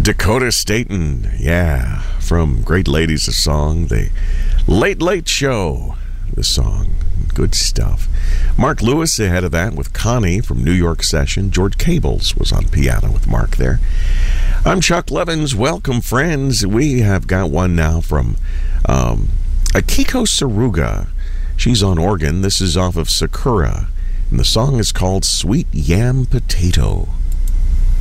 Dakota Staton, yeah, from Great Ladies of Song, the Late Late Show, the song, good stuff. Mark Lewis ahead of that with Connie from New York Session. George Cables was on piano with Mark there. I'm Chuck Levins. Welcome, friends. We have got one now from Akiko Saruga. She's on organ. This is off of Sakura, and the song is called Sweet Yam Potato.